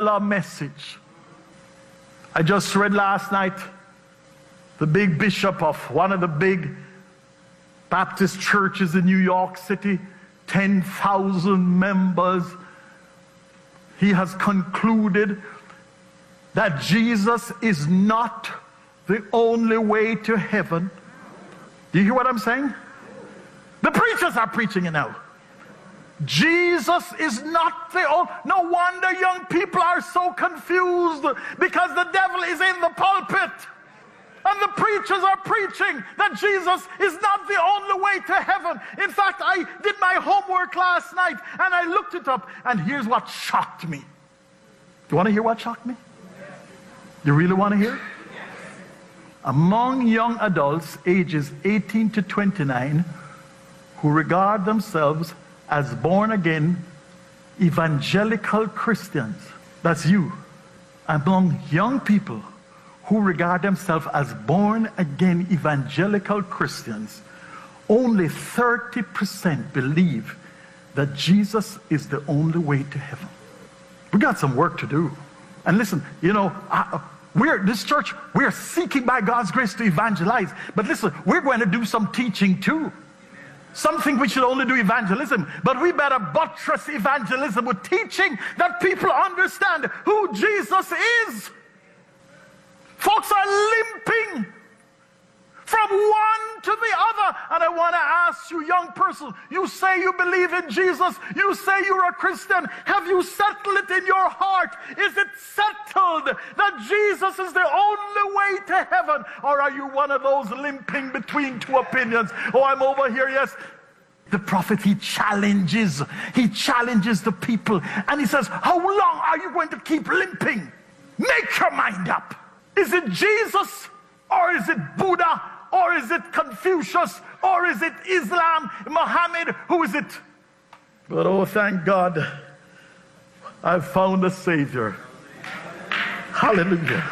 popular message. I just read last night the big bishop of one of the big Baptist churches in New York City, 10,000 members. He has concluded that Jesus is not the only way to heaven. Do you hear what I'm saying? The preachers are preaching it now. Jesus is not the only. No wonder young people are so confused, because the devil is in the pulpit. And the preachers are preaching that Jesus is not the only way to heaven. In fact, I did my homework last night and I looked it up, and here's what shocked me. Do you want to hear what shocked me? You really want to hear? Among young adults ages 18 to 29 who regard themselves as born-again evangelical Christians, that's you, among young people who regard themselves as born-again evangelical Christians, only 30% believe that Jesus is the only way to heaven. We got some work to do. And listen, you know, this church, we're seeking by God's grace to evangelize. But listen, we're going to do some teaching too. Some think we should only do evangelism, but we better buttress evangelism with teaching that people understand who Jesus is. Folks are limping from one to the other. And I want to ask you, young person, you say you believe in Jesus, you say you're a Christian. Have you settled it in your heart? Is it settled that Jesus is the only way to heaven? Or are you one of those limping between two opinions? Oh, I'm over here, yes. The prophet, he challenges the people. And he says, how long are you going to keep limping? Make your mind up. Is it Jesus, or is it Buddha, or is it Confucius, or is it Islam, Muhammad? Who is it? But oh, thank God, I've found a Savior. Hallelujah.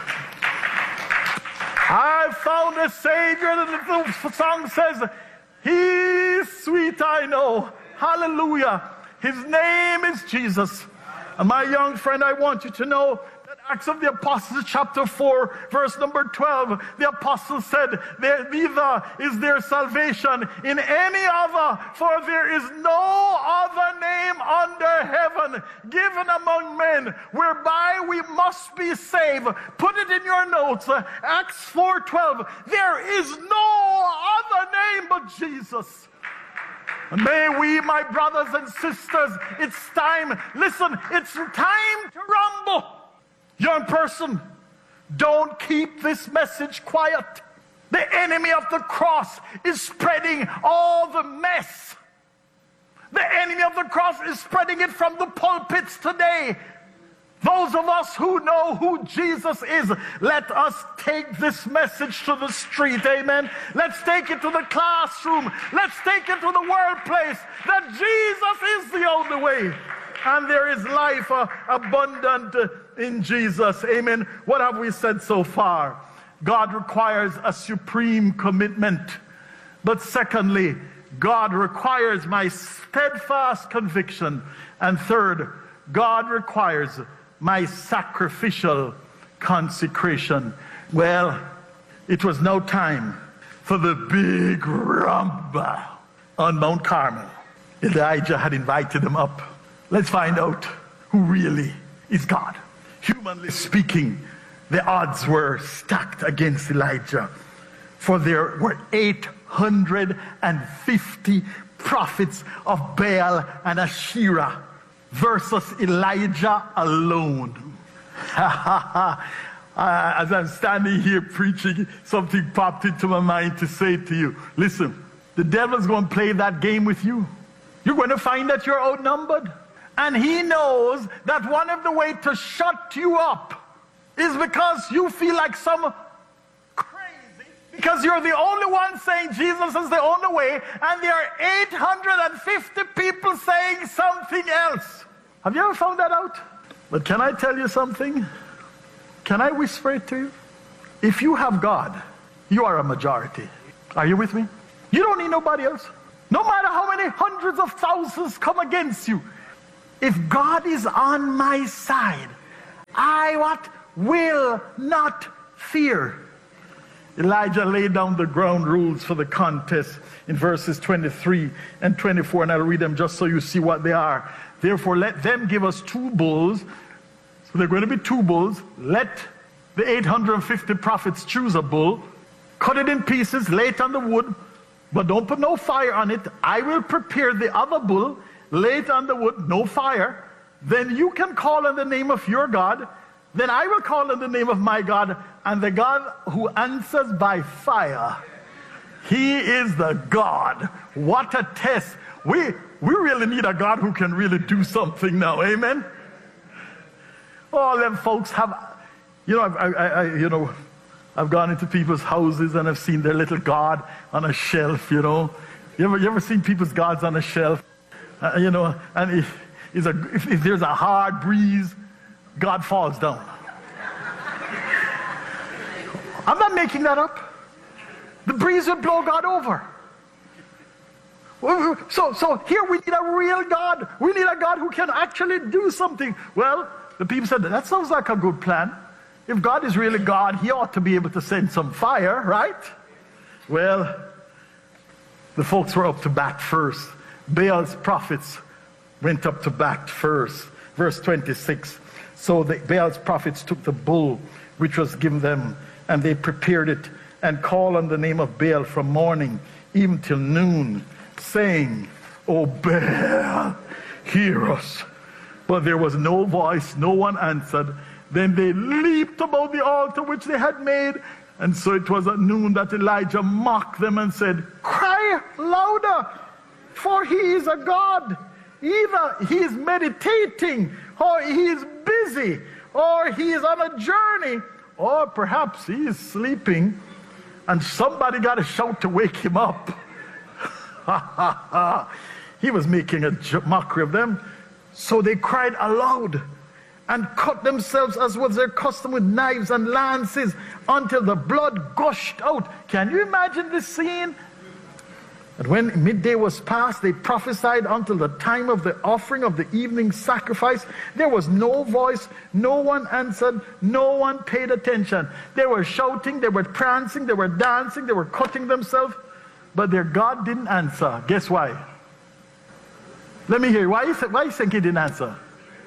I've found a Savior. The song says, He's sweet, I know. Hallelujah. His name is Jesus. And my young friend, I want you to know that Acts of the Apostles chapter 4 verse number 12, the apostles said, neither is there salvation in any other, for there is no other name under heaven given among men whereby we must be saved. Put it in your notes, Acts 4:12. There is no other name but Jesus. And may we, my brothers and sisters, it's time, listen, it's time to rumble. Young person, don't keep this message quiet. The enemy of the cross is spreading all the mess. The enemy of the cross is spreading it from the pulpits today. Those of us who know who Jesus is, let us take this message to the street, amen? Let's take it to the classroom. Let's take it to the workplace, that Jesus is the only way. And there is life abundant in Jesus, amen? What have we said so far? God requires a supreme commitment. But secondly, God requires my steadfast conviction. And third, God requires my sacrificial consecration. Well, it was now time for the big rumble on Mount Carmel. Elijah had invited them up. Let's find out who really is God. Humanly speaking, the odds were stacked against Elijah, for there were 850 prophets of Baal and Asherah versus Elijah alone. As I'm standing here preaching, something popped into my mind to say to you. Listen, the devil's going to play that game with you. You're going to find that you're outnumbered. And he knows that one of the ways to shut you up is because you feel like some crazy, because you're the only one saying Jesus is the only way, and there are 850 people saying something else. Have you ever found that out? But can I tell you something? Can I whisper it to you? If you have God, you are a majority. Are you with me? You don't need nobody else. No matter how many hundreds of thousands come against you, if God is on my side, I what? Will not fear. Elijah laid down the ground rules for the contest in verses 23 and 24, and I'll read them just so you see what they are. Therefore, let them give us 2 bulls. So they're going to be 2 bulls. Let the 850 prophets choose a bull, cut it in pieces, lay it on the wood, but don't put no fire on it. I will prepare the other bull, lay it on the wood, no fire. Then you can call on the name of your God. Then I will call on the name of my God, and the God who answers by fire, he is the God. What a test. We really need a God who can really do something now. Amen? All them folks have, I've gone into people's houses and I've seen their little God on a shelf, You ever seen people's gods on a shelf? And if there's a hard breeze, God falls down. I'm not making that up. The breeze will blow God over. So here we need a real God. We need a God who can actually do something. Well, the people said, that sounds like a good plan. If God is really God, he ought to be able to send some fire, right? Well, the folks were up to bat first. Baal's prophets went up to bat first. Verse 26. So the Baal's prophets took the bull which was given them, and they prepared it and called on the name of Baal from morning even till noon, saying, O Baal, hear us. But there was no voice, no one answered. Then they leaped about the altar which they had made. And so it was at noon that Elijah mocked them and said, Cry louder, for he is a God. Either he is meditating, or he is busy, or he is on a journey, or perhaps he is sleeping, and somebody got a shout to wake him up. He was making a mockery of them. So they cried aloud and cut themselves as was their custom with knives and lances until the blood gushed out. Can you imagine this scene? And when midday was past, they prophesied until the time of the offering of the evening sacrifice. There was no voice, no one answered, no one paid attention. They were shouting, they were prancing, they were dancing, they were cutting themselves, but their God didn't answer. Guess why? Let me hear you. Why you think he didn't answer?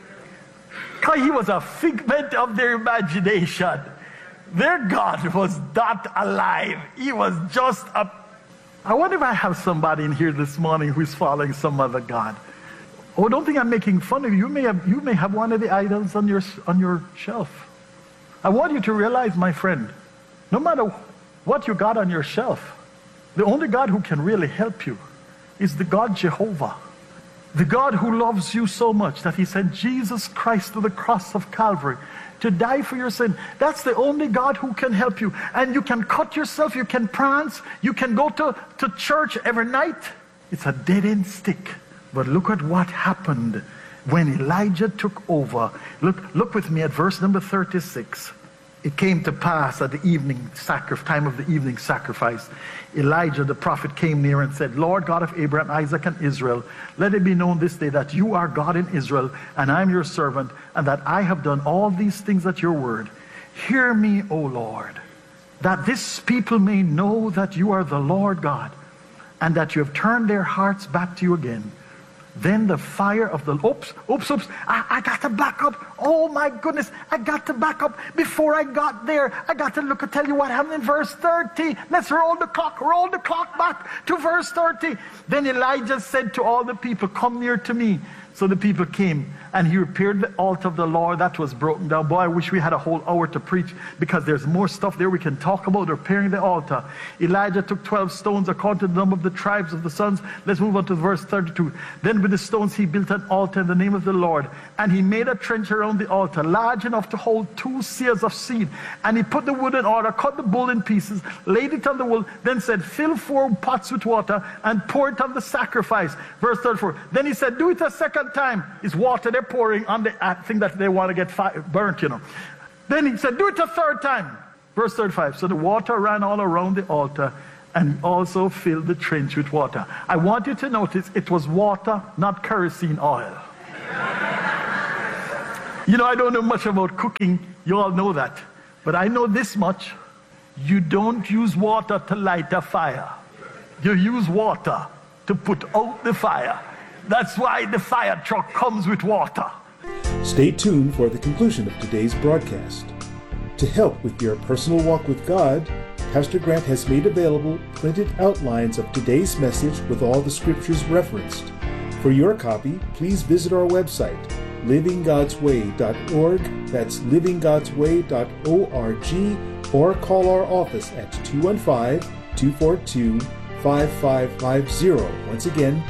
Because he was a figment of their imagination. Their God was not alive. He was just a... I wonder if I have somebody in here this morning who's following some other God. Oh, don't think I'm making fun of you. You may have one of the idols on your shelf. I want you to realize, my friend, no matter what you got on your shelf, the only God who can really help you is the God Jehovah. The God who loves you so much that he sent Jesus Christ to the cross of Calvary to die for your sin. That's the only God who can help you. And you can cut yourself, you can prance, you can go to church every night. It's a dead-end stick. But look at what happened when Elijah took over. Look with me at verse number 36. It came to pass at the time of the evening sacrifice, Elijah the prophet came near and said, Lord God of Abraham, Isaac, and Israel, let it be known this day that you are God in Israel, and I am your servant, and that I have done all these things at your word. Hear me, O Lord, that this people may know that you are the Lord God, and that you have turned their hearts back to you again. Then the fire of the... Oops. I got to back up. Oh my goodness. I got to back up. Before I got there, I got to tell you what happened in verse 30. Let's roll the clock back to verse 30. Then Elijah said to all the people, come near to me. So the people came, and he repaired the altar of the Lord that was broken down. Boy, I wish we had a whole hour to preach, because there's more stuff there we can talk about repairing the altar. Elijah took 12 stones according to the number of the tribes of the sons. Let's move on to verse 32. Then with the stones he built an altar in the name of the Lord, and he made a trench around the altar large enough to hold 2 seahs of seed. And he put the wood in order, cut the bull in pieces, laid it on the wood, then said, fill 4 pots with water and pour it on the sacrifice. Verse 34. Then he said, do it a second time. Is water they're pouring on the thing that they want to get burnt, Then he said, do it a third time. Verse 35. So the water ran all around the altar, and also filled the trench with water. I want you to notice it was water, not kerosene oil. You know, I don't know much about cooking. You all know that. But I know this much. You don't use water to light a fire. You use water to put out the fire. That's why the fire truck comes with water. Stay tuned for the conclusion of today's broadcast. To help with your personal walk with God, Pastor Grant has made available printed outlines of today's message with all the scriptures referenced. For your copy, please visit our website, livinggodsway.org. That's livinggodsway.org, or call our office at 215-242-5550. Once again,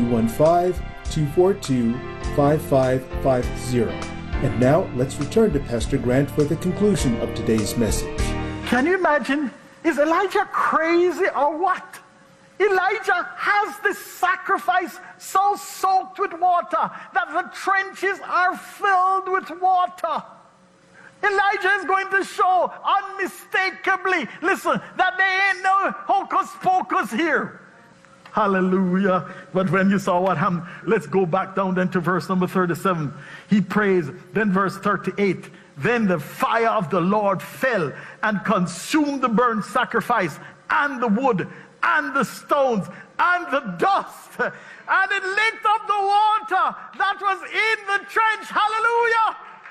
215-242-5550. And now let's return to Pastor Grant for the conclusion of today's message. Can you imagine? Is Elijah crazy or what? Elijah has this sacrifice so soaked with water that the trenches are filled with water. Elijah is going to show unmistakably, listen, that there ain't no hocus pocus here. Hallelujah. But when you saw what happened, let's go back down then to verse number 37. He prays. Then verse 38. Then the fire of the Lord fell and consumed the burnt sacrifice and the wood and the stones and the dust. And it licked up the water that was in the trench. Hallelujah.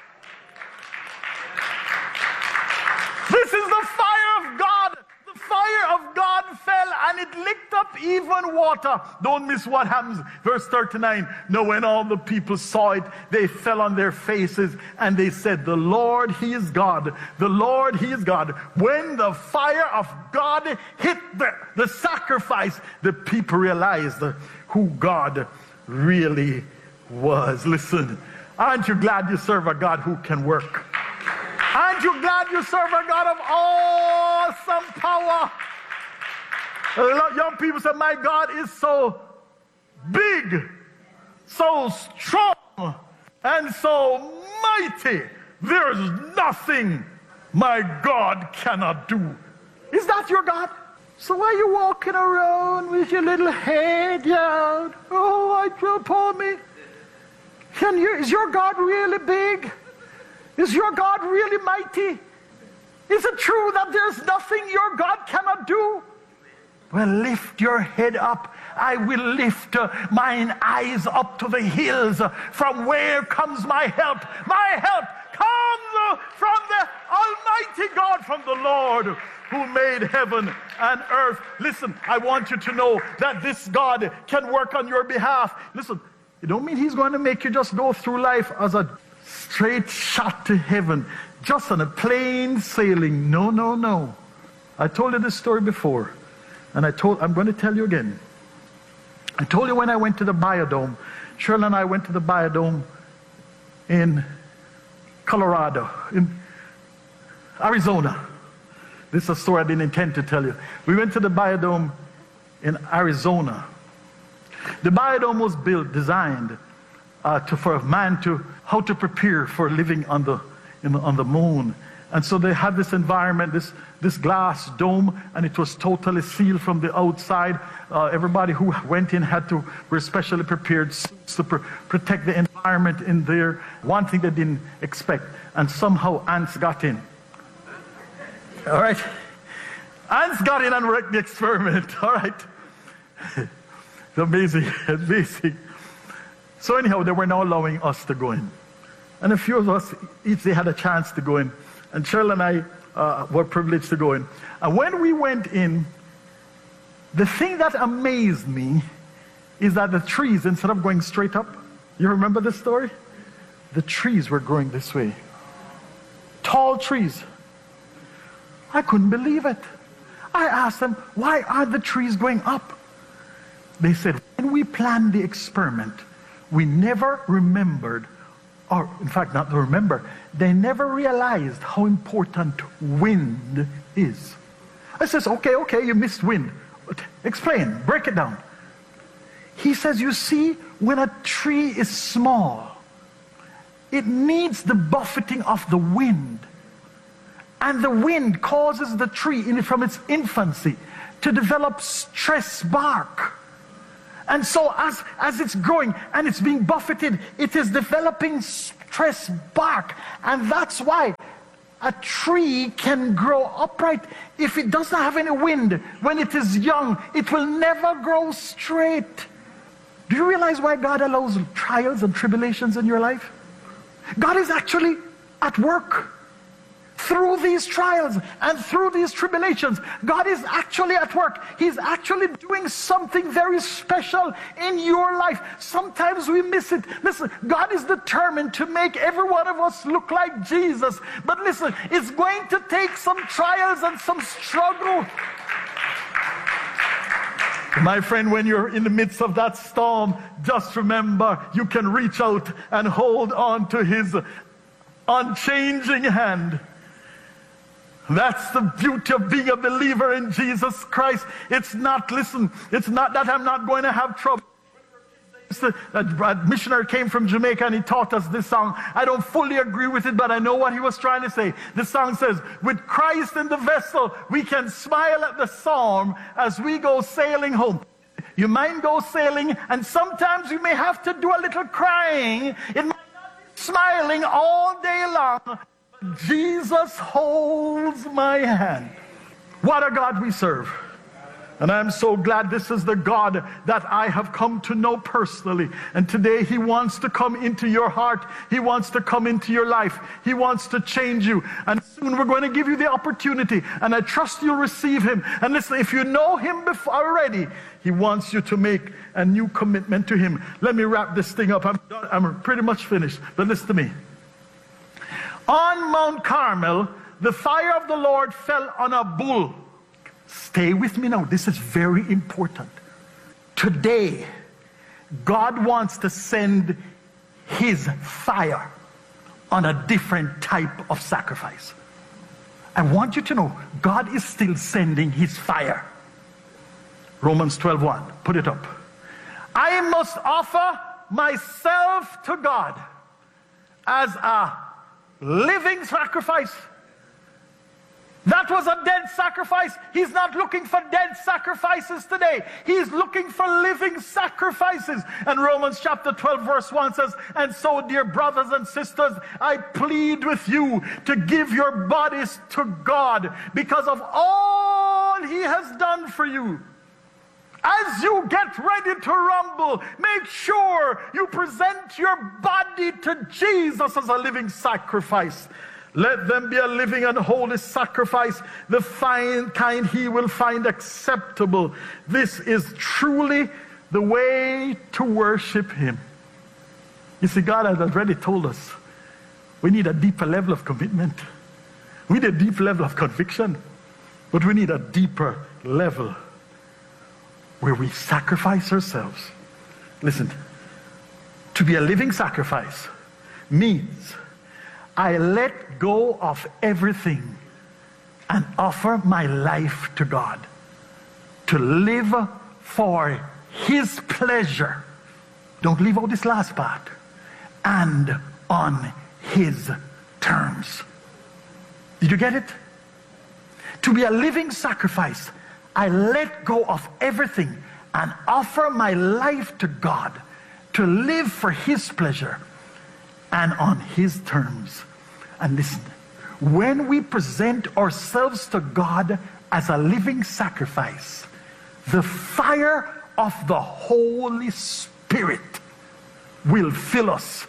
This is the fire of God. The fire of God fell and it licked up even water. Don't miss what happens. Verse 39. Now when all the people saw it, they fell on their faces and they said, the Lord, He is God. The Lord, He is God. When the fire of God hit the sacrifice, the people realized who God really was. Listen, aren't you glad you serve a God who can work? Aren't you glad you serve a God of awesome power? A lot of young people say, my God is so big, so strong, and so mighty. There's nothing my God cannot do. Is that your God? So why are you walking around with your little head down? Oh, poor me. Is your God really big? Is your God really mighty? Is it true that there's nothing your God cannot do? Well, lift your head up. I will lift mine eyes up to the hills. From where comes my help? My help comes from the Almighty God, from the Lord who made heaven and earth. Listen, I want you to know that this God can work on your behalf. Listen, it don't mean He's going to make you just go through life as a straight shot to heaven, just on a plain sailing. No, no, no. I told you this story before, and I'm going to tell you again. I told you when I went to the Biodome. Shirley and I went to the Biodome in Colorado, in Arizona. This is a story I didn't intend to tell you. We went to the Biodome in Arizona. The Biodome was designed for man how to prepare for living on the moon. And so they had this environment, this glass dome, and it was totally sealed from the outside. Everybody who went in were specially prepared suits to protect the environment in there. One thing they didn't expect, and somehow ants got in. All right? Ants got in and wrecked the experiment. All right? It's amazing, amazing. So anyhow, they were now allowing us to go in. And a few of us, each they had a chance to go in. And Cheryl and I were privileged to go in. And when we went in, the thing that amazed me is that the trees, instead of going straight up, you remember this story? The trees were growing this way. Tall trees. I couldn't believe it. I asked them, why are the trees going up? They said, when we planned the experiment, we never remembered, or in fact not to remember, they never realized how important wind is. I says, okay, you missed wind. Explain, break it down. He says, you see, when a tree is small, it needs the buffeting of the wind. And the wind causes the tree from its infancy to develop stress bark. And so as it's growing and it's being buffeted, it is developing stress bark. And that's why a tree can grow upright. If it doesn't have any wind, when it is young, it will never grow straight. Do you realize why God allows trials and tribulations in your life? God is actually at work. Through these trials and through these tribulations, God is actually at work. He's actually doing something very special in your life. Sometimes we miss it. Listen, God is determined to make every one of us look like Jesus. But listen, it's going to take some trials and some struggle. My friend, when you're in the midst of that storm, just remember you can reach out and hold on to His unchanging hand. That's the beauty of being a believer in Jesus Christ. It's not that I'm not going to have trouble. A missionary came from Jamaica and he taught us this song. I don't fully agree with it, but I know what he was trying to say. This song says, with Christ in the vessel, we can smile at the storm as we go sailing home. You might go sailing, and sometimes you may have to do a little crying. It might not be smiling all day long. Jesus holds my hand. What a God we serve. And I'm so glad this is the God that I have come to know personally. And today He wants to come into your heart. He wants to come into your life. He wants to change you. And soon we're going to give you the opportunity. And I trust you'll receive Him. And listen, if you know Him before already, He wants you to make a new commitment to Him. Let me wrap this thing up. I'm pretty much finished. But listen to me. On Mount Carmel, the fire of the Lord fell on a bull. Stay with me now. This is very important. Today, God wants to send His fire on a different type of sacrifice. I want you to know, God is still sending His fire. Romans 12:1. Put it up. I must offer myself to God as a living sacrifice. That was a dead sacrifice. He's not looking for dead sacrifices today. He's looking for living sacrifices. And Romans chapter 12 verse 1 says, and so, dear brothers and sisters, I plead with you to give your bodies to God because of all He has done for you. As you get ready to rumble, make sure you present your body to Jesus as a living sacrifice. Let them be a living and holy sacrifice, the fine kind He will find acceptable. This is truly the way to worship Him. You see, God has already told us we need a deeper level of commitment. We need a deep level of conviction. But we need a deeper level where we sacrifice ourselves. Listen, to be a living sacrifice means I let go of everything and offer my life to God, to live for His pleasure. Don't leave out this last part. And on His terms. Did you get it? To be a living sacrifice, I let go of everything and offer my life to God, to live for His pleasure and on His terms. And listen, when we present ourselves to God as a living sacrifice, the fire of the Holy Spirit will fill us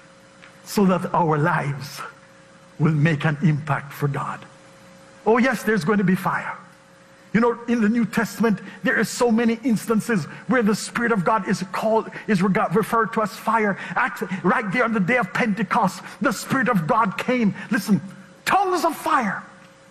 so that our lives will make an impact for God. Oh yes, there's going to be fire. You know, in the New Testament, there are so many instances where the Spirit of God is referred to as fire. Right there on the day of Pentecost, the Spirit of God came. Listen, tongues of fire.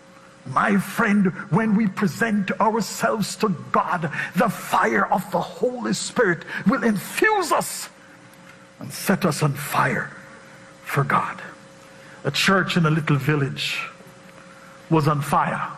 My friend, when we present ourselves to God, the fire of the Holy Spirit will infuse us and set us on fire for God. A church in a little village was on fire.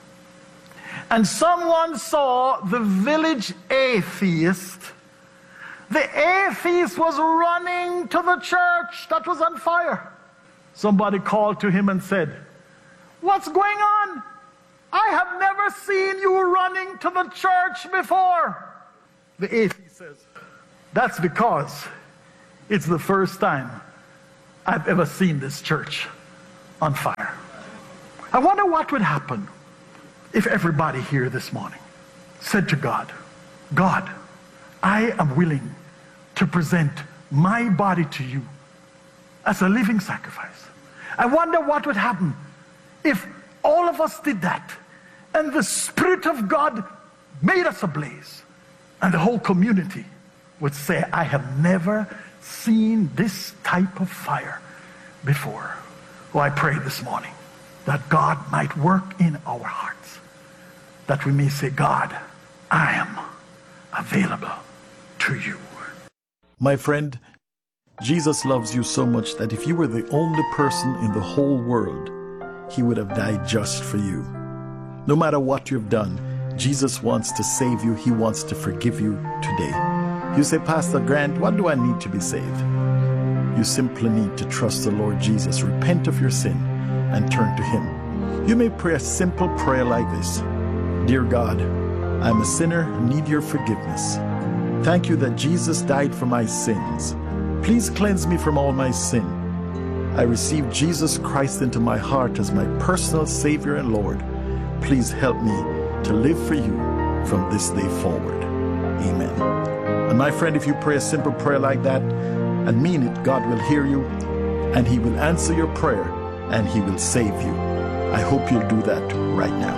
And someone saw the village atheist. The atheist was running to the church that was on fire. Somebody called to him and said, "What's going on? I have never seen you running to the church before." The atheist says, that's because it's the first time I've ever seen this church on fire. I wonder what would happen if everybody here this morning said to God, God, I am willing to present my body to you as a living sacrifice. I wonder what would happen if all of us did that and the Spirit of God made us ablaze and the whole community would say, I have never seen this type of fire before. Oh, I pray this morning that God might work in our hearts, that we may say, God, I am available to you. My friend, Jesus loves you so much that if you were the only person in the whole world, he would have died just for you. No matter what you've done, Jesus wants to save you. He wants to forgive you today. You say, Pastor Grant, what do I need to be saved? You simply need to trust the Lord Jesus, repent of your sin, and turn to him. You may pray a simple prayer like this. Dear God, I'm a sinner and need your forgiveness. Thank you that Jesus died for my sins. Please cleanse me from all my sin. I receive Jesus Christ into my heart as my personal Savior and Lord. Please help me to live for you from this day forward. Amen. And my friend, if you pray a simple prayer like that and mean it, God will hear you and he will answer your prayer and he will save you. I hope you'll do that right now.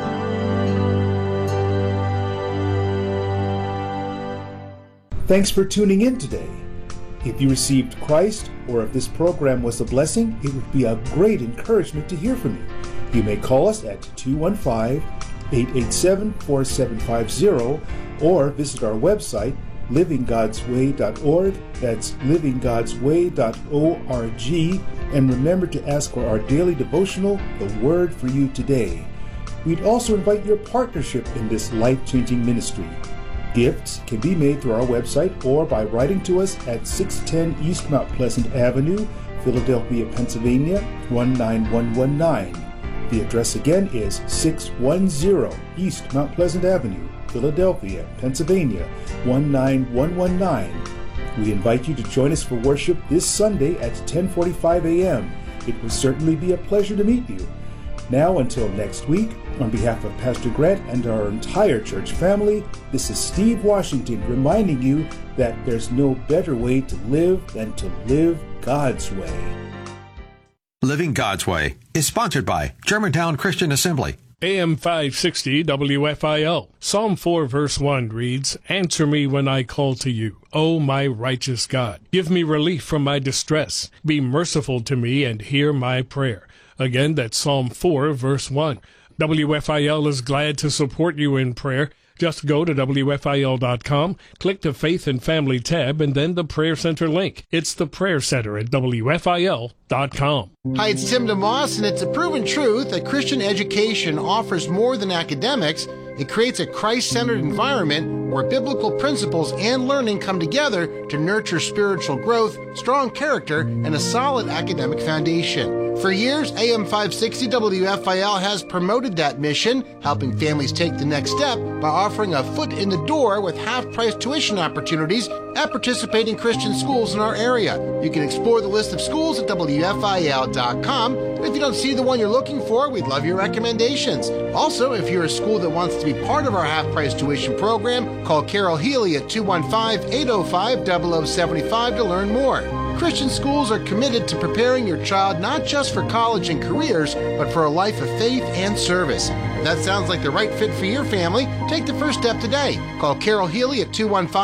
Thanks for tuning in today. If you received Christ or if this program was a blessing, it would be a great encouragement to hear from you. You may call us at 215-887-4750 or visit our website, livinggodsway.org. That's livinggodsway.org. And remember to ask for our daily devotional, The Word for You Today. We'd also invite your partnership in this life-changing ministry. Gifts can be made through our website or by writing to us at 610 East Mount Pleasant Avenue, Philadelphia, Pennsylvania, 19119. The address again is 610 East Mount Pleasant Avenue, Philadelphia, Pennsylvania, 19119. We invite you to join us for worship this Sunday at 10:45 a.m. It will certainly be a pleasure to meet you. Now, until next week, on behalf of Pastor Grant and our entire church family, this is Steve Washington reminding you that there's no better way to live than to live God's way. Living God's Way is sponsored by Germantown Christian Assembly. AM 560 WFIL. Psalm 4 verse 1 reads, Answer me when I call to you, O my righteous God. Give me relief from my distress. Be merciful to me and hear my prayer. Again, that's Psalm 4 verse 1. WFIL is glad to support you in prayer. Just go to WFIL.com, click the Faith and Family tab, and then the Prayer Center link. It's the Prayer Center at WFIL.com. Hi, it's Tim DeMoss, and it's a proven truth that Christian education offers more than academics. It creates a Christ-centered environment where biblical principles and learning come together to nurture spiritual growth, strong character, and a solid academic foundation. For years, AM 560 WFIL has promoted that mission, helping families take the next step by offering a foot in the door with half-price tuition opportunities at participating Christian schools in our area. You can explore the list of schools at WFIL.com. If you don't see the one you're looking for, we'd love your recommendations. Also, if you're a school that wants to be part of our half-price tuition program, call Carol Healy at 215-805-0075 to learn more. Christian schools are committed to preparing your child not just for college and careers, but for a life of faith and service. If that sounds like the right fit for your family, take the first step today. Call Carol Healy at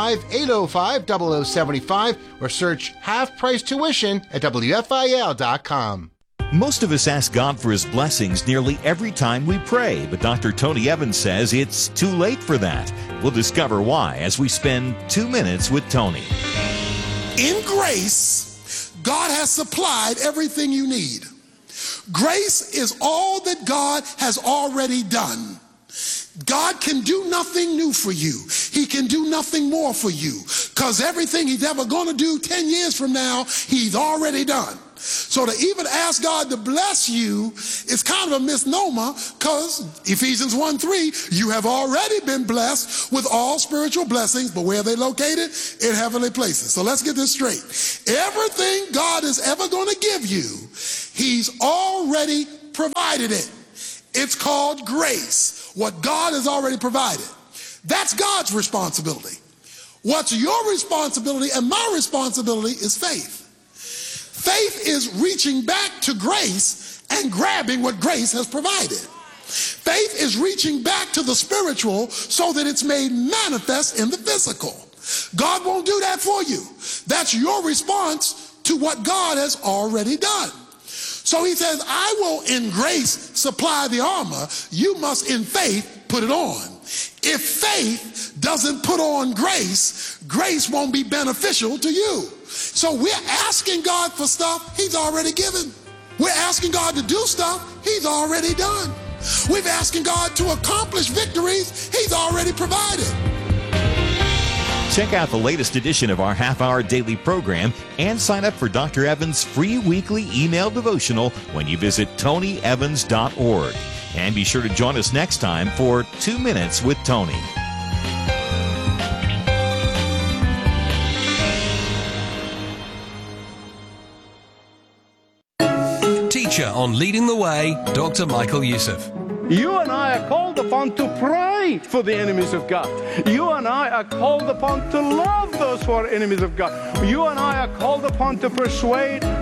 215-805-0075 or search half-price tuition at WFIL.com. Most of us ask God for His blessings nearly every time we pray, but Dr. Tony Evans says it's too late for that. We'll discover why as we spend 2 minutes with Tony. In grace, God has supplied everything you need. Grace is all that God has already done. God can do nothing new for you. He can do nothing more for you, because everything He's ever going to do 10 years from now, He's already done. So to even ask God to bless you it's kind of a misnomer because Ephesians 1:3, you have already been blessed with all spiritual blessings, but where are they located? In heavenly places. So let's get this straight. Everything God is ever going to give you, he's already provided it. It's called grace. What God has already provided. That's God's responsibility. What's your responsibility and my responsibility is faith. Faith is reaching back to grace and grabbing what grace has provided. Faith is reaching back to the spiritual so that it's made manifest in the physical. God won't do that for you. That's your response to what God has already done. So he says, I will in grace supply the armor. You must in faith put it on. If faith doesn't put on grace, grace won't be beneficial to you. So we're asking God for stuff he's already given. We're asking God to do stuff he's already done. We're asking God to accomplish victories he's already provided. Check out the latest edition of our half-hour daily program and sign up for Dr. Evans' free weekly email devotional when you visit tonyevans.org. And be sure to join us next time for 2 Minutes with Tony. Teacher on Leading the Way, Dr. Michael Youssef. You and I are called upon to pray for the enemies of God. You and I are called upon to love those who are enemies of God. You and I are called upon to persuade